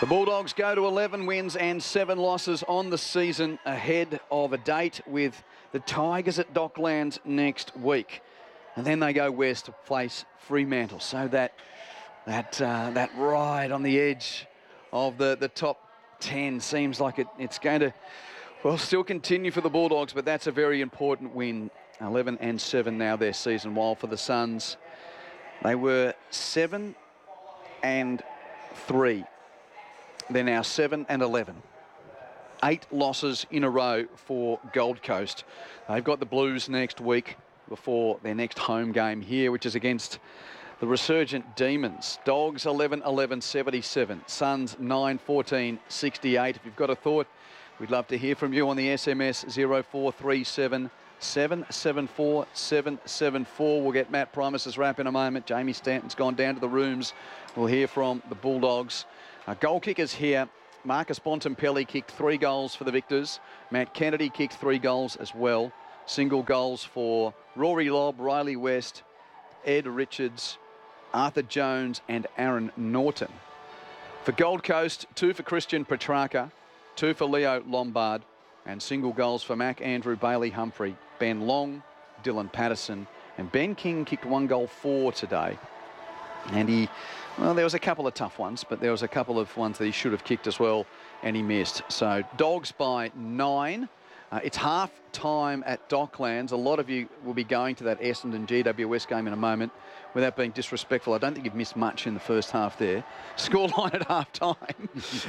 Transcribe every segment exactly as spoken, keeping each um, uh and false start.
The Bulldogs go to eleven wins and seven losses on the season, ahead of a date with the Tigers at Docklands next week. And then they go west to face Fremantle. So that that uh, that ride on the edge of the, the top ten seems like it, it's going to, well, still continue for the Bulldogs, but that's a very important win. eleven and seven now their season, while for the Suns, they were seven and three. They're now seven and eleven. Eight losses in a row for Gold Coast. They've got the Blues next week before their next home game here, which is against the resurgent Demons. Dogs eleven eleven seventy-seven. Suns nine fourteen sixty-eight. If you've got a thought, we'd love to hear from you on the S M S zero four three seven seven seven four seven seven four. We'll get Matt Primus's wrap in a moment. Jamie Stanton's gone down to the rooms. We'll hear from the Bulldogs. Uh, goal kickers here. Marcus Bontempelli kicked three goals for the Victors. Matt Kennedy kicked three goals as well. Single goals for Rory Lobb, Riley West, Ed Richards, Arthur Jones and Aaron Norton. For Gold Coast, two for Christian Petrarca, two for Leo Lombard, and single goals for Mac Andrew, Bailey Humphrey, Ben Long, Dylan Patterson, and Ben King kicked one goal four today. And he, well, there was a couple of tough ones, but there was a couple of ones that he should have kicked as well, and he missed. So Dogs by nine. Uh, it's half time at Docklands. A lot of you will be going to that Essendon G W S game in a moment. Without being disrespectful, I don't think you've missed much in the first half there. Scoreline at half time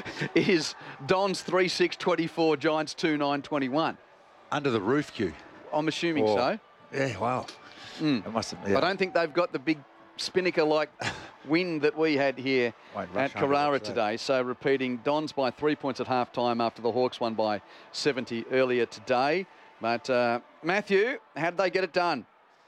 is Dons three six twenty-four, Giants two nine twenty-one. Under the roof, Q. I'm assuming or, so. Yeah, wow. Mm. It must have, yeah. I don't think they've got the big Spinnaker-like win that we had here at Carrara today. So repeating, Dons by three points at half-time after the Hawks won by seventy earlier today. But uh, Matthew, how did they get it done?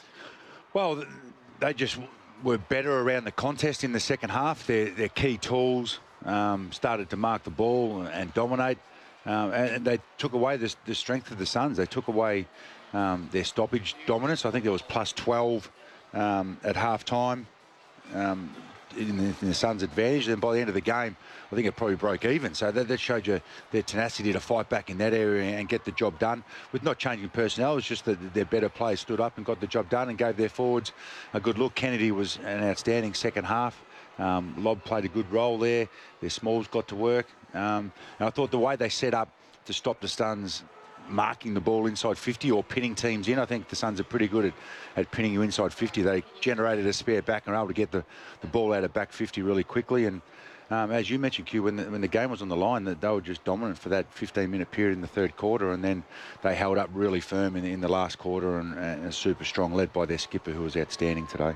Well, they just were better around the contest in the second half. Their, their key tools um, started to mark the ball and dominate. Um, and they took away the, the strength of the Suns. They took away um, their stoppage dominance. I think there was plus twelve um, at half-time um, in, the, in the Suns' advantage. Then by the end of the game, I think it probably broke even. So that, that showed you their tenacity to fight back in that area and get the job done. With not changing personnel, it was just that their better players stood up and got the job done and gave their forwards a good look. Kennedy was an outstanding second half. Um, Lobb played a good role there. Their smalls got to work. Um, and I thought the way they set up to stop the Suns marking the ball inside fifty or pinning teams in, I think the Suns are pretty good at, at pinning you inside fifty. They generated a spare back and were able to get the, the ball out of back fifty really quickly. And um, as you mentioned, Q, when the, when the game was on the line, that they were just dominant for that fifteen minute period in the third quarter. And then they held up really firm in, in the last quarter and, and super strong, led by their skipper, who was outstanding today.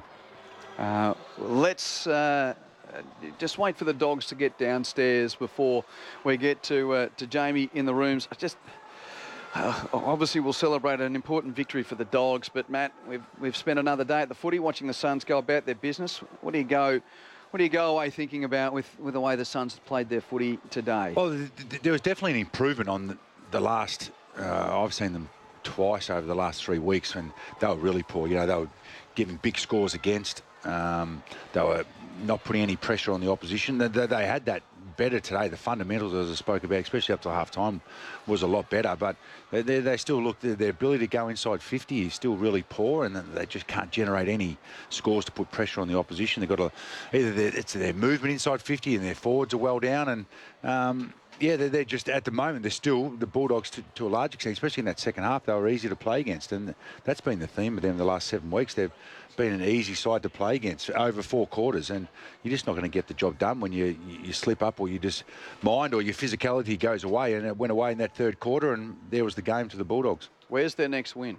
Uh, let's uh, just wait for the Dogs to get downstairs before we get to uh, to Jamie in the rooms. I just uh, obviously we'll celebrate an important victory for the Dogs, but Matt, we've we've spent another day at the footy watching the Suns go about their business. What do you go? What do you go away thinking about with, with the way the Suns played their footy today? Well, th th there was definitely an improvement on the, the last. Uh, I've seen them twice over the last three weeks, and they were really poor. You know, they were giving big scores against. Um, they were not putting any pressure on the opposition. They, they, they had that better today. The fundamentals, as I spoke about, especially up to half time, was a lot better. But they, they, they still look, their, their ability to go inside fifty is still really poor, and they just can't generate any scores to put pressure on the opposition. They've got to, either their, it's their movement inside fifty and their forwards are well down. And um, yeah, they're, they're just, at the moment, they're still, the Bulldogs to, to a large extent, especially in that second half, they were easy to play against. And that's been the theme of them the last seven weeks. They've been an easy side to play against over four quarters, and you're just not going to get the job done when you, you you slip up or you just mind or your physicality goes away. And it went away in that third quarter, and there was the game to the Bulldogs. Where's their next win?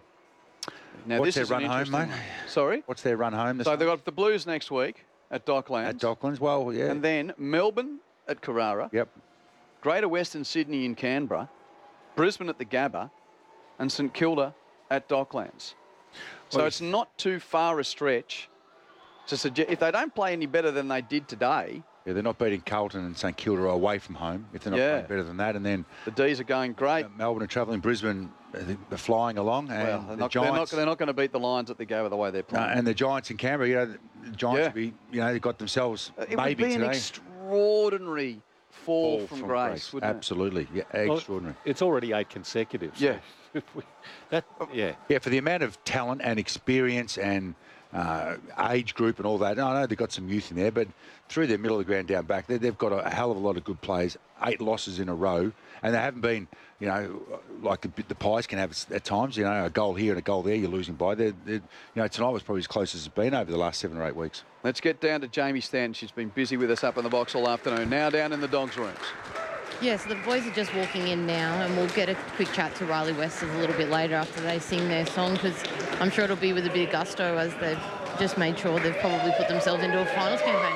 Now, What's this their is run home, mate? Sorry? What's their run home? So they've got the Blues next week at Docklands. At Docklands, well, yeah. And then Melbourne at Carrara. Yep. Greater Western Sydney in Canberra. Brisbane at the Gabba. And St Kilda at Docklands. So well, it's not too far a stretch to suggest, if they don't play any better than they did today. Yeah, they're not beating Carlton and St Kilda away from home, if they're not yeah. playing better than that. And then the D's are going great. Uh, Melbourne are travelling, Brisbane, they're flying along. And well, they're, the not, Giants, they're, not, they're not going to beat the Lions at the Gabba the way they're playing. Uh, and the Giants in Canberra, you know, the Giants, yeah. will be, you know, they got themselves it maybe would be today. an extraordinary fall, Fall from, from grace, grace. wouldn't Absolutely. Yeah, Well, extraordinary. it's already eight consecutive. So Yeah. if we, that, yeah. Yeah, for the amount of talent and experience and uh, age group and all that, I know they've got some youth in there, but through their middle of the ground down back, they, they've got a, a hell of a lot of good players, eight losses in a row, and they haven't been, you know, like the, the Pies can have at times, you know, a goal here and a goal there, you're losing by. They're, they're, you know, tonight was probably as close as it's been over the last seven or eight weeks. Let's get down to Jamie Stanton. She's been busy with us up in the box all afternoon. Now down in the Dogs' rooms. Yeah, so the boys are just walking in now, and we'll get a quick chat to Riley West a little bit later after they sing their song, because I'm sure it'll be with a bit of gusto, as they've just made sure they've probably put themselves into a finals campaign.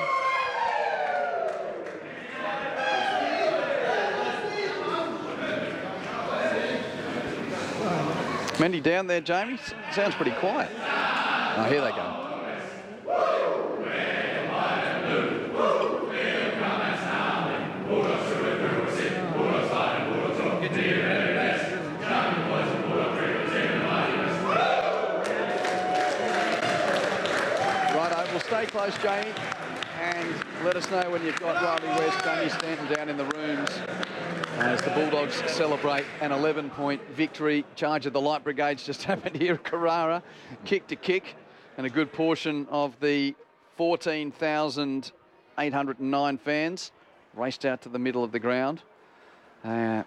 Mendy down there, Jamie. Sounds pretty quiet. Oh, here they go. Righto, we'll stay close, Jamie, and let us know when you've got Riley West, Jamie Stanton down in the rooms as the Bulldogs celebrate an eleven point victory. Charge of the Light Brigades just happened here at Carrara, kick to kick, and a good portion of the fourteen thousand eight hundred nine fans raced out to the middle of the ground. Uh,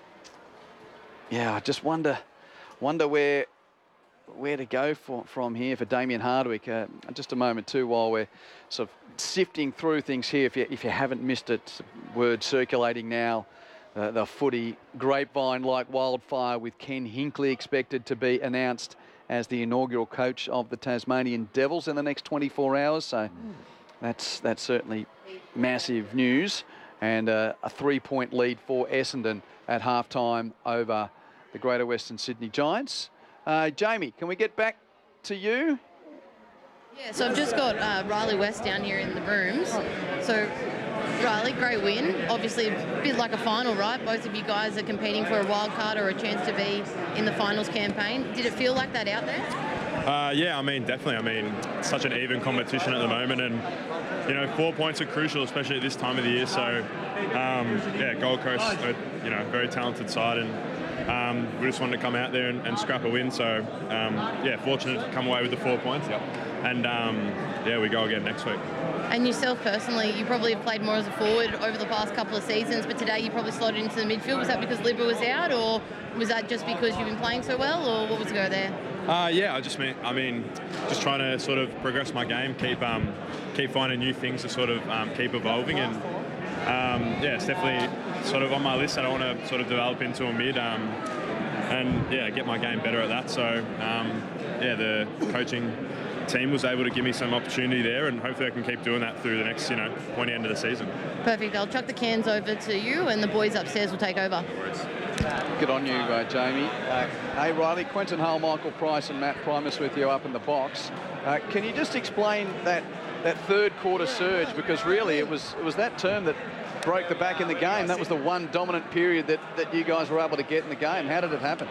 yeah, I just wonder, wonder where where to go for, from here for Damien Hardwick. Uh, just a moment too, while we're sort of sifting through things here. If you if you haven't missed it, word circulating now. Uh, the footy grapevine like wildfire, with Ken Hinkley expected to be announced as the inaugural coach of the Tasmanian Devils in the next twenty-four hours. So mm. that's that's certainly massive news, and uh, a three-point lead for Essendon at halftime over the Greater Western Sydney Giants. Uh, Jamie, can we get back to you? Yeah, so I've just got uh, Riley West down here in the rooms. So, Riley, great win. Obviously, a bit like a final, right? Both of you guys are competing for a wild card or a chance to be in the finals campaign. Did it feel like that out there? Uh, yeah, I mean, definitely. I mean, it's such an even competition at the moment, and you know, four points are crucial, especially at this time of the year. So, um, yeah, Gold Coast, are, you know, very talented side, and um, we just wanted to come out there and, and scrap a win. So, um, yeah, fortunate to come away with the four points. Yep. And um, yeah, we go again next week. And yourself personally, you probably have played more as a forward over the past couple of seasons, but today you probably slotted into the midfield. Was that because Libba was out, or was that just because you've been playing so well, or what was the go there? Uh, yeah, I just mean, I mean, just trying to sort of progress my game, keep um, keep finding new things to sort of um, keep evolving, and um, yeah, it's definitely sort of on my list that I want to sort of develop into a mid, um, and yeah, get my game better at that. So um, yeah, the coaching team was able to give me some opportunity there, and hopefully I can keep doing that through the next, you know, pointy end of the season. Perfect. I'll chuck the cans over to you, and the boys upstairs will take over. Good on you, uh, Jamie. Uh, hey, Riley, Quentin Hull, Michael Price and Matt Primus with you up in the box. Uh, can you just explain that that third quarter surge? Because really it was it was that term that broke the back in the game. That was the one dominant period that, that you guys were able to get in the game. How did it happen?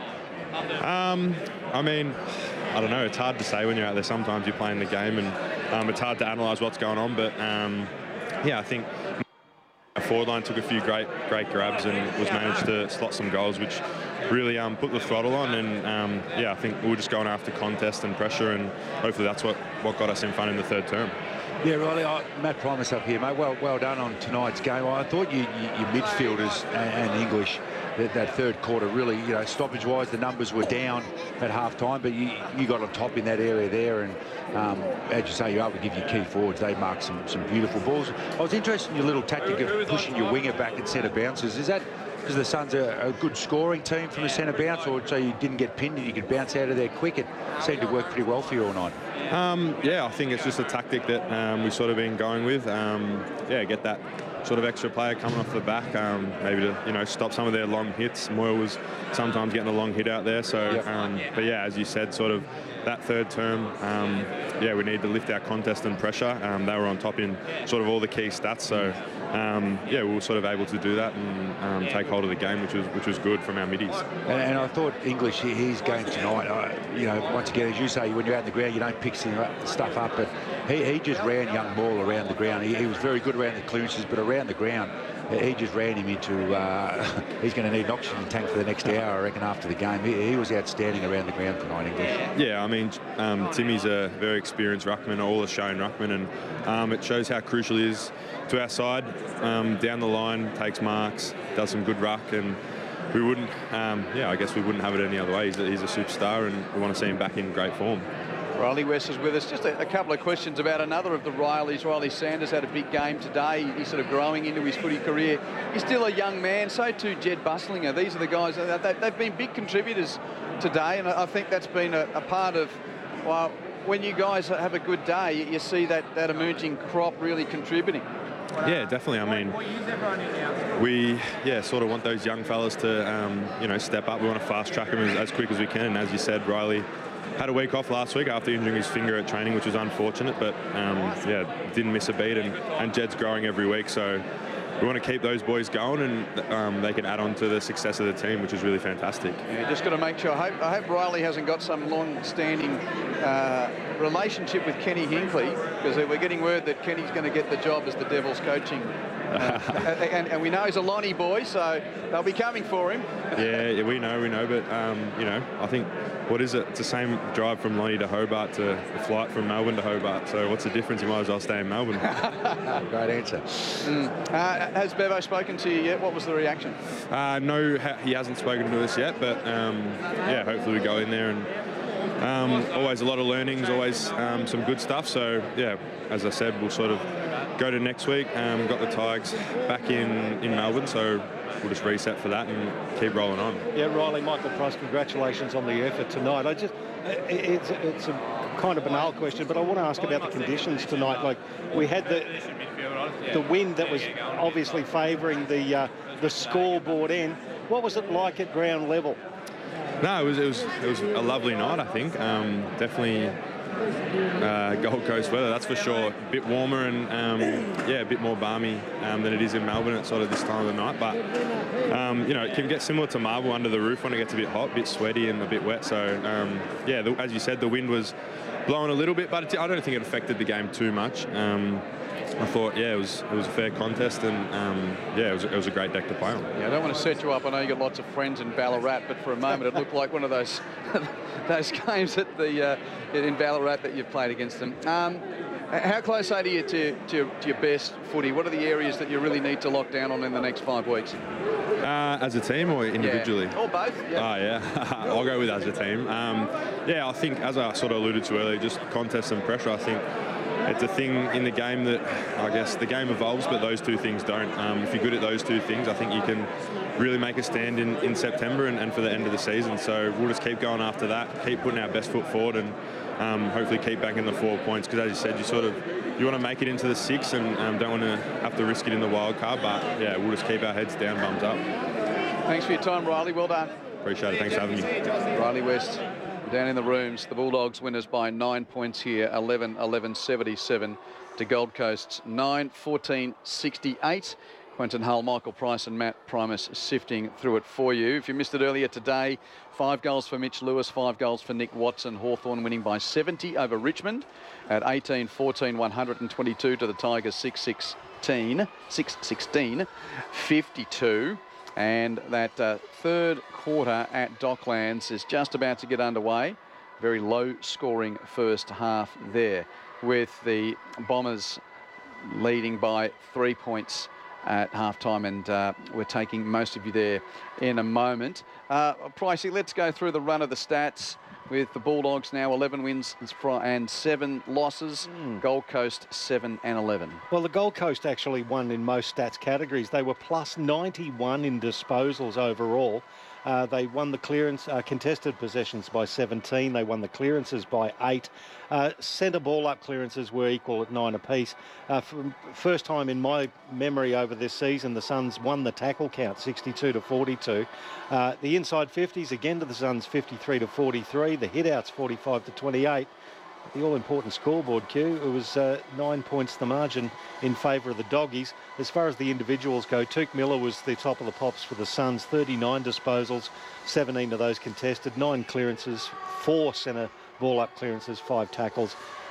Um, I mean, I don't know. It's hard to say when you're out there. Sometimes you're playing the game, and um, it's hard to analyse what's going on. But um, yeah, I think our forward line took a few great, great grabs and was managed to slot some goals, which really um, put the throttle on. And um, yeah, I think we were just going after contest and pressure, and hopefully that's what, what got us in front in the third term. Yeah, Riley, I, Matt Primus up here, mate. Well, well done on tonight's game. I thought you, you, your midfielders and, and English, that, that third quarter really, you know, stoppage-wise, the numbers were down at half-time, but you, you got on top in that area there, and um, as you say, you're able to give your key forwards. They marked some, some beautiful balls. I was interested in your little tactic of pushing your winger back at centre bounces. Is that because the Suns are a good scoring team from the centre bounce, or so you didn't get pinned and you could bounce out of there quick? It seemed to work pretty well for you all night. Um, yeah, I think it's just a tactic that um, we've sort of been going with. Um, yeah, get that sort of extra player coming off the back, um, maybe to, you know, stop some of their long hits. Moyle was sometimes getting a long hit out there. So, yep. um, but yeah, as you said, sort of that third term, um, yeah, we need to lift our contest and pressure. Um, they were on top in sort of all the key stats. So, um, yeah, we were sort of able to do that and um, take hold of the game, which was which was good from our middies. And, and I thought English, his game tonight, uh, you know, once again, as you say, when you're out in the ground, you don't pick stuff up, but he, he just ran young ball around the ground. He, he was very good around the clearances, but around the ground, he just ran him into, uh, he's going to need an oxygen tank for the next hour, I reckon, after the game. He, he was outstanding around the ground tonight, English. Yeah, I mean, um, Timmy's a very experienced ruckman, all a shown ruckman, and um, it shows how crucial he is to our side. Um, down the line, takes marks, does some good ruck, and we wouldn't, um, yeah, I guess we wouldn't have it any other way. He's a, he's a superstar, and we want to see him back in great form. Riley West is with us. Just a, a couple of questions about another of the Rileys. Riley Sanders had a big game today. He's sort of growing into his footy career. He's still a young man. So too Jed Buslinger. These are the guys that they, they've been big contributors today, and I think that's been a, a part of, well, when you guys have a good day, you see that, that emerging crop really contributing. Yeah, definitely. I mean, we yeah sort of want those young fellas to um, you know step up. We want to fast track them as, as quick as we can. And as you said, Riley had a week off last week after injuring his finger at training, which was unfortunate, but um, yeah, didn't miss a beat, and, and Jed's growing every week, so we want to keep those boys going, and um, they can add on to the success of the team, which is really fantastic. Yeah, just got to make sure. I hope, I hope Riley hasn't got some long-standing uh, relationship with Kenny Hinkley, because we're getting word that Kenny's going to get the job as the Devils coaching. Uh, and, and we know he's a Lonnie boy, so they'll be coming for him. yeah, yeah, we know, we know, but um, you know, I think, what is it? It's the same drive from Lonnie to Hobart to the flight from Melbourne to Hobart. So what's the difference? You might as well stay in Melbourne. Great answer. Mm. Uh, has Bevo spoken to you yet? What was the reaction? Uh, no, he hasn't spoken to us yet, but um, yeah, hopefully we go in there and um, always a lot of learnings, always um, some good stuff. So yeah, as I said, we'll sort of go to next week. Um, we've got the Tigers back in, in Melbourne, so we'll just reset for that and keep rolling on. Yeah, Riley, Michael Price, congratulations on the effort tonight. I just, it's, it's a kind of banal question, but I want to ask about the conditions tonight. Like, we had the the wind that was obviously favouring the uh, the scoreboard end. What was it like at ground level? No, it was it was it was a lovely night, I think. Um, definitely. Uh, Gold Coast weather, that's for sure. A bit warmer and um, yeah, a bit more balmy um, than it is in Melbourne at sort of this time of the night. But um, you know, it can get similar to Marvel under the roof when it gets a bit hot, a bit sweaty, and a bit wet. So um, yeah, the, as you said, the wind was blowing a little bit, but it, I don't think it affected the game too much. Um, I thought, yeah, it was it was a fair contest, and um, yeah, it was, it was a great deck to play on. Yeah, I don't want to set you up. I know you got lots of friends in Ballarat, but for a moment it looked like one of those those games at the uh, in Ballarat that you've played against them. Um, how close are you to, to, to your best footy? What are the areas that you really need to lock down on in the next five weeks? Uh, as a team or individually? Yeah. Or both. Yeah. Oh, yeah. I'll go with as a team. Um, yeah, I think, as I sort of alluded to earlier, just contest and pressure, I think it's a thing in the game that, I guess, the game evolves, but those two things don't. Um, if you're good at those two things, I think you can really make a stand in, in September and, and for the end of the season. So we'll just keep going after that, keep putting our best foot forward, and um, hopefully keep back in the four points. Because as you said, you sort of you want to make it into the six and um, don't want to have to risk it in the wild card. But yeah, we'll just keep our heads down, bums up. Thanks for your time, Riley. Well done. Appreciate it. Thanks for having me. Riley West down in the rooms. The Bulldogs winners by nine points here, eleven eleven seventy-seven to Gold Coast's nine fourteen sixty-eight. Quentin Hull, Michael Price and Matt Primus sifting through it for you. If you missed it earlier today, five goals for Mitch Lewis, five goals for Nick Watson. Hawthorn winning by seventy over Richmond at eighteen fourteen, one twenty-two to the Tigers six sixteen, six sixteen fifty-two. And that uh, third quarter at Docklands is just about to get underway. Very low scoring first half there, with the Bombers leading by three points at halftime, and uh, we're taking most of you there in a moment. Uh, Pricey, let's go through the run of the stats with the Bulldogs now eleven wins and seven losses. Mm. Gold Coast seven and eleven. Well, the Gold Coast actually won in most stats categories. They were plus ninety-one in disposals overall. Uh, they won the clearance, uh, contested possessions by seventeen. They won the clearances by eight. Uh, centre ball up clearances were equal at nine apiece. Uh, for first time in my memory over this season, the Suns won the tackle count, sixty-two to forty-two. Uh, the inside fifties again to the Suns, fifty-three to forty-three. The hitouts, forty-five to twenty-eight. The all-important scoreboard, Q, it was uh, nine points the margin in favour of the Doggies. As far as the individuals go, Tuke Miller was the top of the pops for the Suns, thirty-nine disposals, seventeen of those contested, nine clearances, four centre ball-up clearances, five tackles.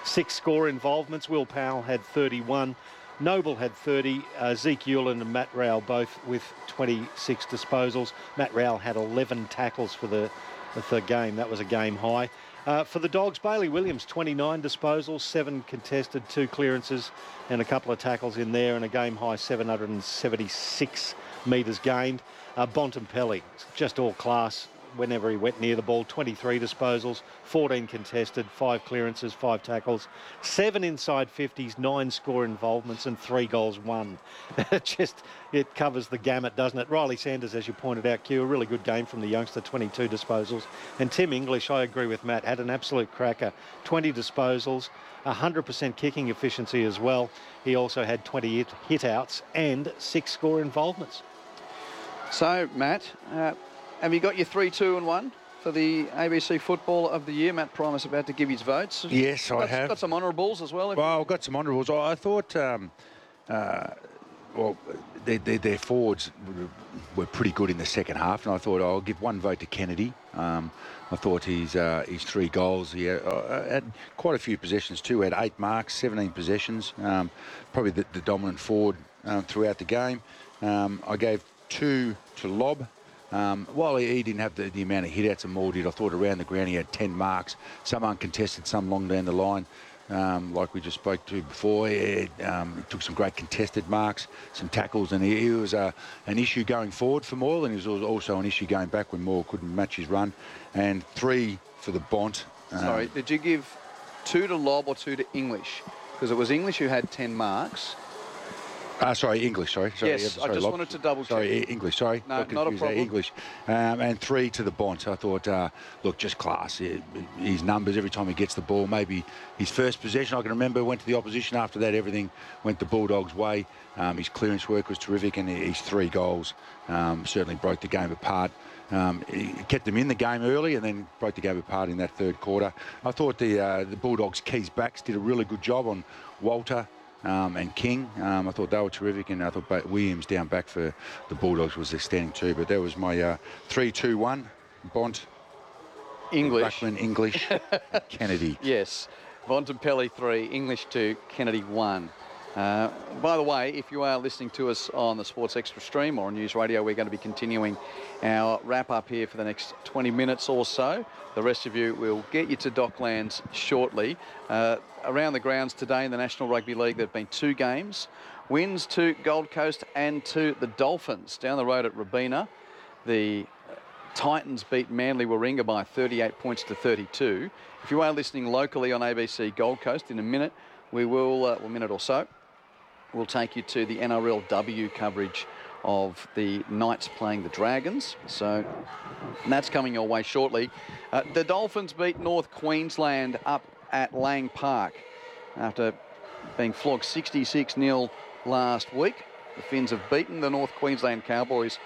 Six score involvements. Will Powell had thirty-one. Noble had thirty. Uh, Zeke Hewlin and Matt Rowell both with twenty-six disposals. Matt Rowell had eleven tackles for the, the game. That was a game high. Uh, for the Dogs, Bailey Williams, twenty-nine disposals, seven contested, two clearances and a couple of tackles in there, and a game high seven hundred seventy-six metres gained. Uh, Bontempelli, just all class whenever he went near the ball, twenty-three disposals, fourteen contested, five clearances, five tackles, seven inside fifties, nine score involvements and three goals won. Just, it covers the gamut, doesn't it? Riley Sanders, as you pointed out, Q, a really good game from the youngster, twenty-two disposals. And Tim English, I agree with Matt, had an absolute cracker, twenty disposals, one hundred percent kicking efficiency as well. He also had twenty hit, hit outs and six score involvements. So, Matt, uh, have you got your three, two and one for the A B C Footballer of the Year? Matt Primus about to give his votes. Yes, I got, have. Got some honourables as well. Well, I've got some honourables. I I thought, um, uh, well, their, their, their forwards were, were pretty good in the second half, and I thought, oh, I'll give one vote to Kennedy. Um, I thought his uh, his three goals, he had, uh, had quite a few possessions too. Had eight marks, seventeen possessions. Um, probably the, the dominant forward um, throughout the game. Um, I gave two to Lobb. Um, while he, he didn't have the, the amount of hit-outs and more did, I thought around the ground he had ten marks, some uncontested, some long down the line, um, like we just spoke to before. He, um, he took some great contested marks, some tackles, and he, he was uh, an issue going forward for Moyle, and he was also an issue going back when Moyle couldn't match his run. And three for the Bont. Um, Sorry, did you give two to Lobb or two to English? Because it was English who had ten marks. Uh, sorry, English, sorry. sorry Yes, yeah, sorry, I just Lobb. wanted to double check. Sorry, English, sorry. No, Got not a confused there, problem. English. Um, and three to the Bont. I thought, uh, look, just class. Yeah, his numbers every time he gets the ball. Maybe his first possession, I can remember, went to the opposition. After that, everything went the Bulldogs' way. Um, his clearance work was terrific, and his three goals um, certainly broke the game apart. Um, he kept them in the game early and then broke the game apart in that third quarter. I thought the uh, the Bulldogs' keys backs did a really good job on Walter um, and King. Um, I thought they were terrific, and I thought Williams down back for the Bulldogs was outstanding too. But that was my uh, three two one, Bont, English. Buckman, English, Kennedy. Yes, Bontempelli three, English two, Kennedy one. Uh, by the way, if you are listening to us on the Sports Extra stream or on News Radio, we're going to be continuing our wrap-up here for the next twenty minutes or so. The rest of you will get you to Docklands shortly. Uh, around the grounds today in the National Rugby League, there have been two games. Wins to Gold Coast and to the Dolphins. Down the road at Robina, the Titans beat Manly Warringah by thirty-eight points to thirty-two. If you are listening locally on A B C Gold Coast, in a minute, we will, uh, a minute or so, we'll take you to the N R L W coverage of the Knights playing the Dragons. So that's coming your way shortly. Uh, the Dolphins beat North Queensland up at Lang Park after being flogged sixty-six nil last week. The Finns have beaten the North Queensland Cowboys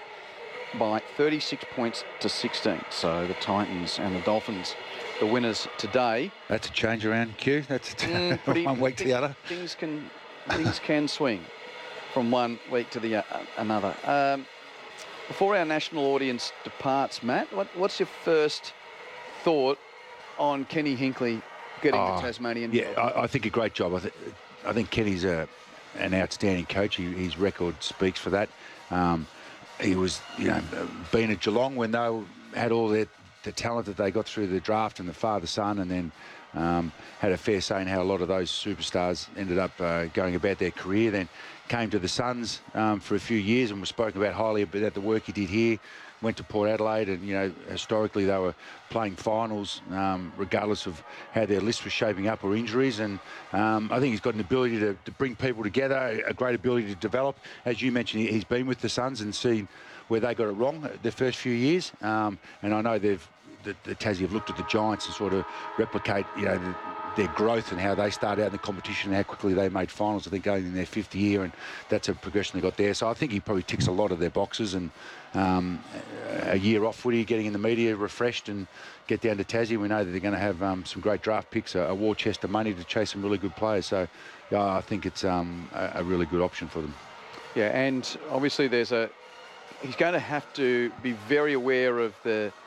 by thirty-six points to sixteen. So the Titans and the Dolphins, the winners today. That's a change around, Q. That's a t- Mm, pretty- one week to the other. Things can things can swing from one week to the uh, another. Um, before our national audience departs, Matt, what, what's your first thought on Kenny Hinkley getting Oh, the Tasmanian? Yeah, job? I, I think a great job. I, th- I think Kenny's a, an outstanding coach. He, his record speaks for that. Um, he was, you know, been at Geelong when they had all their the talent that they got through the draft and the father-son, and then um, had a fair say in how a lot of those superstars ended up uh, going about their career. Then came to the Suns um, for a few years and was spoken about highly about the work he did here. Went to Port Adelaide, and you know historically they were playing finals um, regardless of how their list was shaping up or injuries. And um, I think he's got an ability to, to bring people together, a great ability to develop. As you mentioned, he's been with the Suns and seen where they got it wrong the first few years. Um, and I know they've the, the Tassie have looked at the Giants and sort of replicate, you know, the, their growth and how they started out in the competition and how quickly they made finals. I think going in their fifth year, and that's a progression they got there. So I think he probably ticks a lot of their boxes. And um, a year off footy, getting in the media, refreshed, and get down to Tassie. We know that they're going to have um, some great draft picks, a, a war chest of money to chase some really good players. So yeah, I think it's um, a, a really good option for them. Yeah, and obviously there's a. He's going to have to be very aware of the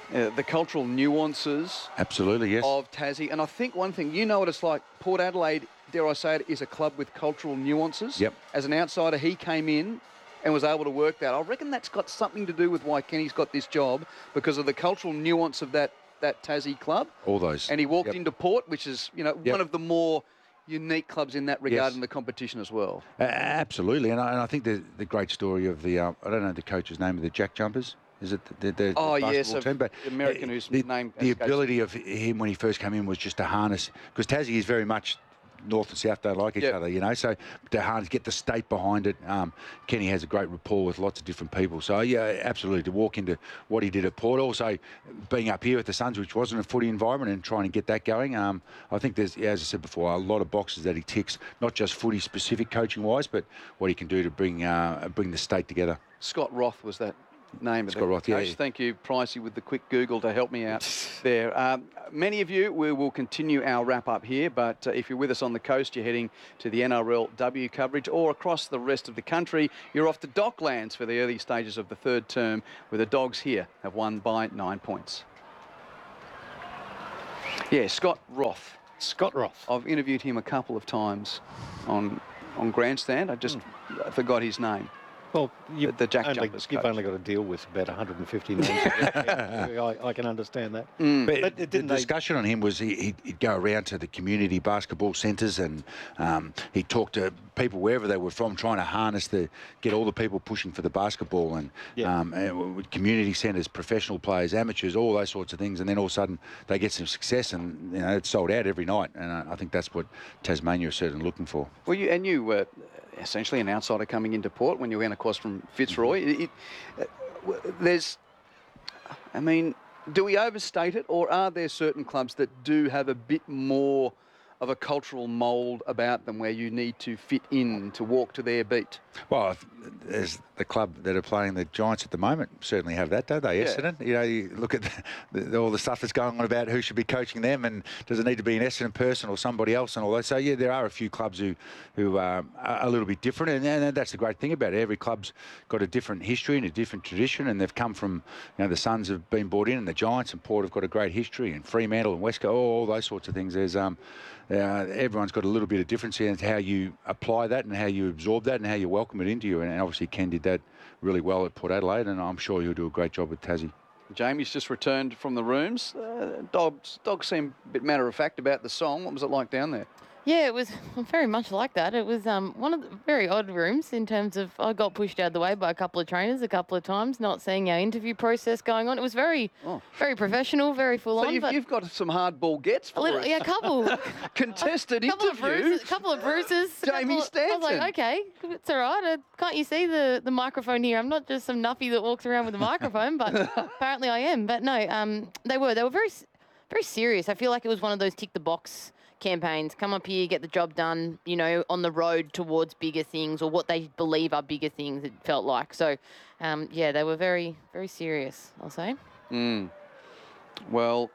uh, the cultural nuances Absolutely, yes. of Tassie. And I think one thing, you know what it's like, Port Adelaide, dare I say it, is a club with cultural nuances. Yep. As an outsider, he came in and was able to work that. I reckon that's got something to do with why Kenny's got this job, because of the cultural nuance of that, that Tassie club. All those. And he walked Yep. into Port, which is, you know, Yep. one of the more unique clubs in that regard Yes. in the competition as well. Uh, absolutely, and I, and I think the the great story of the uh, I don't know the coach's name of the Jack Jumpers. Is it the, the, the Oh, basketball yes, of team? But the American uh, whose the, name the escapes ability of him when he first came in was just to harness, because Tassie is very much north and south don't like each Yep. other, you know. So to harness, get the state behind it. Um, Kenny has a great rapport with lots of different people. So yeah, absolutely to walk into what he did at Port, also being up here with the Suns, which wasn't a footy environment, and trying to get that going. Um, I think there's, as I said before, a lot of boxes that he ticks, not just footy specific coaching wise, but what he can do to bring uh, bring the state together. Scott Roth was that name of Scott the Roth, yeah, coach. yeah. Thank you, Pricey, with the quick Google to help me out there. Um, many of you, we will continue our wrap-up here, but uh, if you're with us on the coast, you're heading to the N R L W coverage, or across the rest of the country, you're off to Docklands for the early stages of the third term, where the Dogs here have won by nine points. Yeah, Scott Roth. Scott Roth. I've interviewed him a couple of times on on Grandstand. I just Mm. forgot his name. Well, you've, the Jack only, Jumpers you've coach. only got to deal with about one hundred fifty names. I, I can understand that. Mm. But, But the didn't they- discussion on him was he, he'd, he'd go around to the community basketball centres, and um, he'd talk to people wherever they were from, trying to harness the, get all the people pushing for the basketball, and, Yeah. um, and with community centres, professional players, amateurs, all those sorts of things. And then all of a sudden they get some success, and you know it's sold out every night. And I, I think that's what Tasmania is certainly looking for. Well, you and you were essentially an outsider coming into Port when you went across from Fitzroy. It, it, uh, w- there's, I mean, do we overstate it, or are there certain clubs that do have a bit more of a cultural mould about them where you need to fit in to walk to their beat? Well, there's the club that are playing the Giants at the moment certainly have that, don't they, Yeah. Essendon? You know, you look at the, the, all the stuff that's going on about who should be coaching them, and does it need to be an Essendon person or somebody else and all that. So, yeah, there are a few clubs who, who um, are a little bit different, and, and that's the great thing about it. Every club's got a different history and a different tradition, and they've come from, you know, the Suns have been brought in, and the Giants and Port have got a great history, and Fremantle and West Coast, all, all those sorts of things. There's um, uh, everyone's got a little bit of difference in how you apply that and how you absorb that and how you welcome it into you. And obviously Ken did that really well at Port Adelaide, and I'm sure he'll do a great job with Tassie. Jamie's just returned from the rooms. Uh, dogs, dogs seem a bit matter of fact about the song. What was it like down there? Yeah, it was very much like that. It was um, one of the very odd rooms in terms of I got pushed out of the way by a couple of trainers a couple of times, not seeing our interview process going on. It was very, Oh. very professional, very full So on. you've, but you've got some hard ball gets a for little, us. yeah, a couple, Contested couple of interview. bruises, couple of bruises. a Jamie couple of- I was Stanton. like, okay, it's all right. Uh, can't you see the, the microphone here? I'm not just some nuffy that walks around with a microphone, but apparently I am. But no, um, they were they were very, s- very serious. I feel like it was one of those tick the box campaigns. Come up here, get the job done, you know, on the road towards bigger things, or what they believe are bigger things, it felt like. So, um, yeah, they were very, very serious, I'll say. Mm. Well,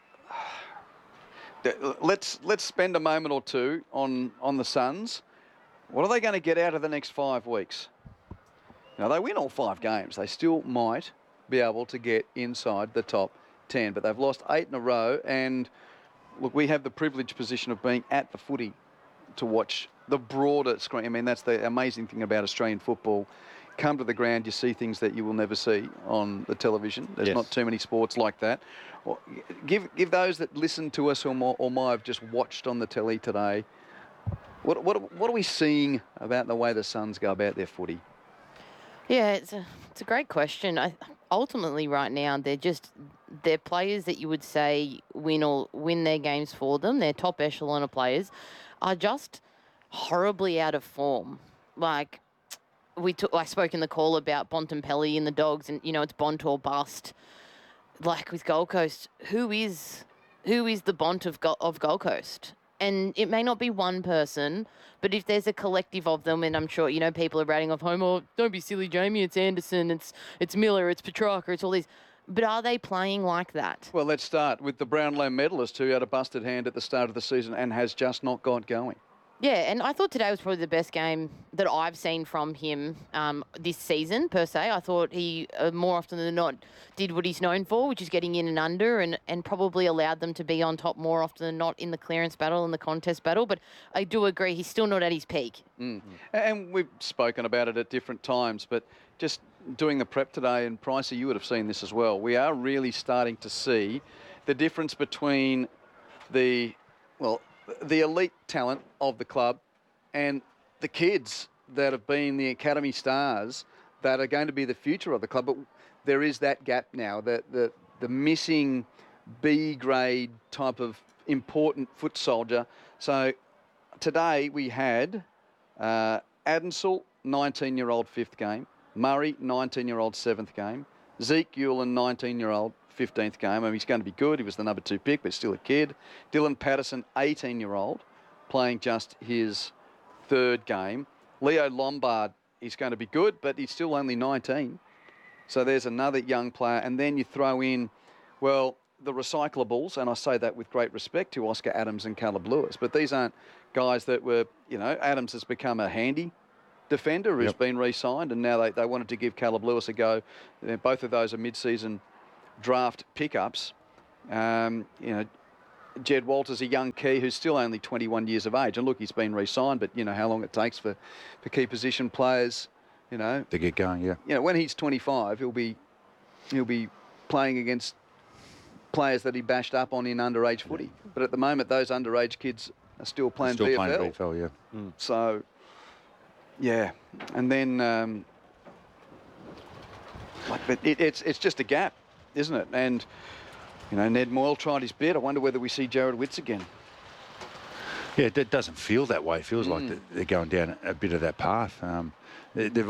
th- let's let's spend a moment or two on on the Suns. What are they going to get out of the next five weeks? Now, they win all five games. They still might be able to get inside the top ten, but they've lost eight in a row. And look, we have the privileged position of being at the footy to watch the broader screen. I mean, that's the amazing thing about Australian football. Come to the ground, you see things that you will never see on the television. There's Yes. not too many sports like that. Well, give give those that listen to us or might, or might have just watched on the telly today, what what what are we seeing about the way the Suns go about their footy? Yeah, it's a it's a great question. I, ultimately, right now, they're just they're players that you would say win or win their games for them. Their top echelon of players are just horribly out of form. Like we took, I spoke in the call about Bontempelli and the Dogs, and you know it's Bont or bust. Like with Gold Coast, who is who is the Bont of Go- of Gold Coast? And it may not be one person, but if there's a collective of them, and I'm sure, you know, people are ratting off home, oh, don't be silly, Jamie, it's Anderson, it's it's Miller, it's Petrarca, it's all these. But are they playing like that? Well, let's start with the Brownlow medalist who had a busted hand at the start of the season and has just not got going. Yeah, and I thought today was probably the best game that I've seen from him um, this season, per se. I thought he, uh, more often than not, did what he's known for, which is getting in and under, and, and probably allowed them to be on top more often than not in the clearance battle and the contest battle. But I do agree, he's still not at his peak. Mm. And we've spoken about it at different times, but just doing the prep today, and Pricey, you would have seen this as well, we are really starting to see the difference between the, well, the elite talent of the club and the kids that have been the academy stars that are going to be the future of the club. But there is that gap now, that the, the missing B grade type of important foot soldier. So today we had uh, Adensel, nineteen-year-old fifth game, Murray, nineteen-year-old seventh game, Zeke Hewlin, nineteen-year-old fifteenth game. I mean, he's going to be good. He was the number two pick, but still a kid. Dylan Patterson, eighteen-year-old, playing just his third game. Leo Lombard, he's going to be good, but he's still only nineteen. So there's another young player. And then you throw in, well, the recyclables, and I say that with great respect to Oscar Adams and Caleb Lewis, but these aren't guys that were, you know, Adams has become a handy defender who's Yep. been re-signed, and now they, they wanted to give Caleb Lewis a go. Both of those are mid-season draft pickups. Um, you know, Jed Walters, a young key who's still only twenty-one years of age. And look, he's been re-signed, but you know how long it takes for, for key position players, you know. To get going, yeah. You know, when he's twenty-five, he'll be he'll be playing against players that he bashed up on in underage footy. But at the moment, those underage kids are still playing Still V F L. playing V F L, yeah. Mm. So, yeah. And then, um, like, but it, it's it's just a gap, isn't it? And, you know, Ned Moyle tried his bit. I wonder whether we see Jared Witts again. Yeah, it doesn't feel that way. It feels like they're going down a bit of that path. Um, they- they've